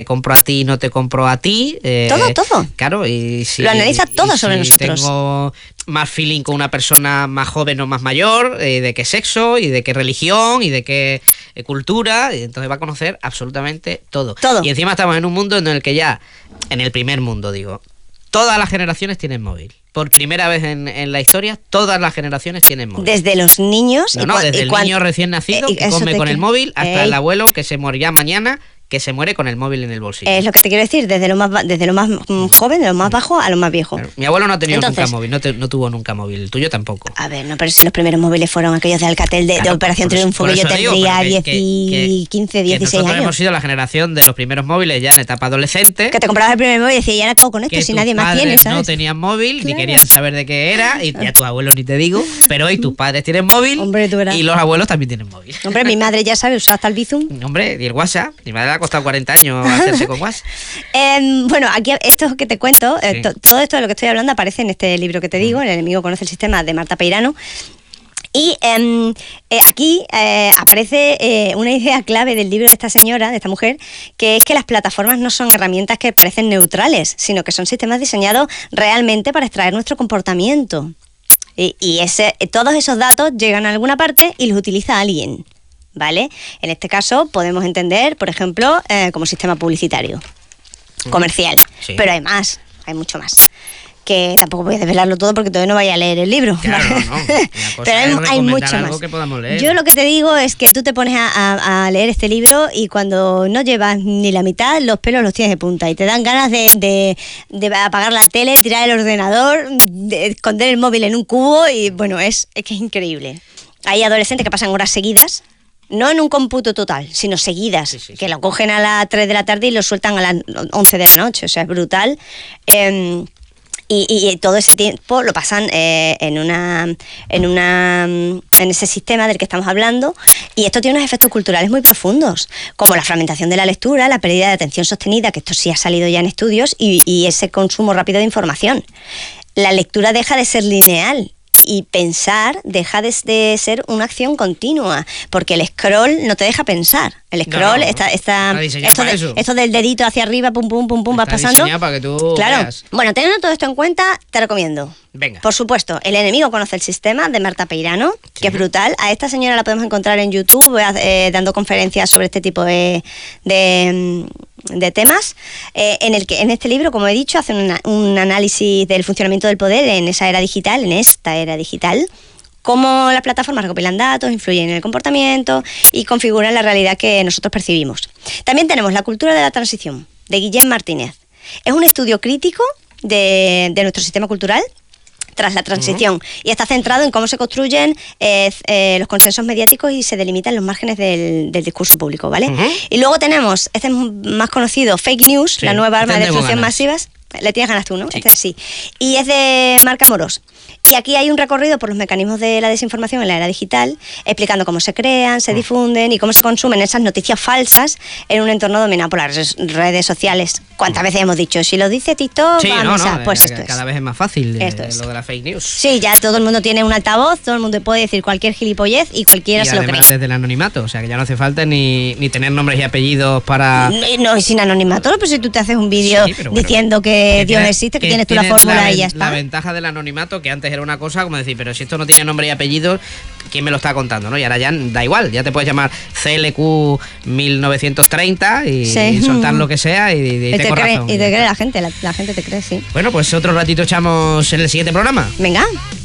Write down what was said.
compro a ti, no te compro a ti. Todo. Claro, y si lo analiza todo sobre nosotros. Tengo más feeling con una persona más joven o más mayor, de qué sexo, y de qué religión, y de qué cultura, y entonces va a conocer absolutamente todo. Y encima estamos en un mundo en el que ya, en el primer mundo digo, todas las generaciones tienen móvil. Por primera vez en la historia, todas las generaciones tienen móvil. Desde los niños... desde el niño recién nacido, que come con el móvil, hasta el abuelo que se morirá mañana, que se muere con el móvil en el bolsillo. Es lo que te quiero decir, desde lo más joven, de lo más bajo a lo más viejo. Claro. Mi abuelo no ha tenido nunca móvil, no tuvo nunca móvil, el tuyo tampoco. A ver, no, pero si los primeros móviles fueron aquellos de Alcatel de Operación Triunfo, que yo tendría 15, 16 nosotros años. hemos sido la generación de los primeros móviles ya en etapa adolescente. Que te comprabas el primer móvil y decías, ¿y ahora qué hago con esto si nadie más tiene, ¿sabes? No tenían móvil, ni querían saber de qué era, y ya tus abuelos ni te digo, pero hoy tus padres tienen móvil. Hombre, tú verás. Y los abuelos también tienen móvil. Hombre, mi madre ya sabe usar hasta el Bizum. Hombre, y el WhatsApp, mi madre le ha costado 40 años hacerse con WhatsApp. Bueno, aquí esto que te cuento, todo esto de lo que estoy hablando aparece en este libro que te digo, El enemigo conoce el sistema, de Marta Peirano. Y aquí aparece una idea clave del libro de esta señora, de esta mujer, que es que las plataformas no son herramientas que parecen neutrales, sino que son sistemas diseñados realmente para extraer nuestro comportamiento. Y todos esos datos llegan a alguna parte y los utiliza alguien, ¿vale? En este caso podemos entender, por ejemplo, como sistema publicitario, comercial. Sí. Pero hay más, hay mucho más. Que tampoco voy a desvelarlo todo porque todavía no vaya a leer el libro. Claro, no. Pero hay mucho más. Que podamos leer. Yo lo que te digo es que tú te pones a leer este libro y cuando no llevas ni la mitad, los pelos los tienes de punta y te dan ganas de apagar la tele, tirar el ordenador, de esconder el móvil en un cubo y bueno, es que es increíble. Hay adolescentes que pasan horas seguidas, no en un cómputo total, sino seguidas, sí. Que lo cogen a las 3 de la tarde y lo sueltan a las 11 de la noche, o sea, es brutal. Y todo ese tiempo lo pasan en ese sistema del que estamos hablando, y esto tiene unos efectos culturales muy profundos, como la fragmentación de la lectura, la pérdida de atención sostenida, que esto sí ha salido ya en estudios, y ese consumo rápido de información. La lectura deja de ser lineal. Y pensar deja de ser una acción continua, porque el scroll no te deja pensar. El scroll está esto del dedito hacia arriba, pum, pum, pum, pum, vas pasando. Para que tú veas. Bueno, teniendo todo esto en cuenta, te recomiendo. Venga. Por supuesto, El enemigo conoce el sistema, de Marta Peirano, que es brutal. A esta señora la podemos encontrar en YouTube dando conferencias sobre este tipo de temas, en este libro, como he dicho, hacen un análisis del funcionamiento del poder en esta era digital, cómo las plataformas recopilan datos, influyen en el comportamiento y configuran la realidad que nosotros percibimos. También tenemos La cultura de la transición, de Guillem Martínez. Es un estudio crítico de nuestro sistema cultural tras la transición, y está centrado en cómo se construyen los consensos mediáticos y se delimitan los márgenes del discurso público, ¿vale? Y luego tenemos, este es más conocido, Fake News, la nueva arma de destrucción masivas. Le tienes ganas tú, ¿no? Sí. Este sí. Y es de Marc Amorós. Y aquí hay un recorrido por los mecanismos de la desinformación en la era digital, explicando cómo se crean, se difunden y cómo se consumen esas noticias falsas en un entorno dominado por las redes sociales. ¿Cuántas veces hemos dicho? Si lo dice TikTok, pues esto es. Cada vez es más fácil lo de la fake news. Sí, ya todo el mundo tiene un altavoz, todo el mundo puede decir cualquier gilipollez y cualquiera se lo cree. Y además desde el anonimato, o sea que ya no hace falta ni tener nombres y apellidos para... No, y sin anonimato, pues si tú te haces un vídeo diciendo que Dios existe, que tienes tú la fórmula y ya está. La ventaja del anonimato, que antes era una cosa como decir, pero si esto no tiene nombre y apellidos, ¿quién me lo está contando? ¿No? Y ahora ya da igual, ya te puedes llamar CLQ 1930 y soltar lo que sea y te cree la gente te cree, sí. Bueno, pues otro ratito echamos en el siguiente programa. Venga.